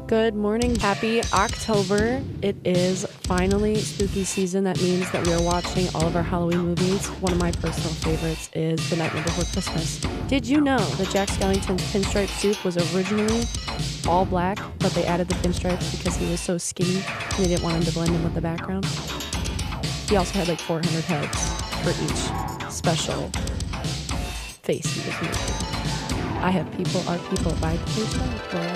Good morning. Happy October. It is finally spooky season. That means that we are watching all of our Halloween movies. One of my personal favorites is The Nightmare Before Christmas. Did you know that Jack Skellington's pinstripe suit was originally all black, but they added the pinstripes because he was so skinny and they didn't want him to blend in with the background? He also had like 400 heads for each special face he was making. I have people, our people, by the page.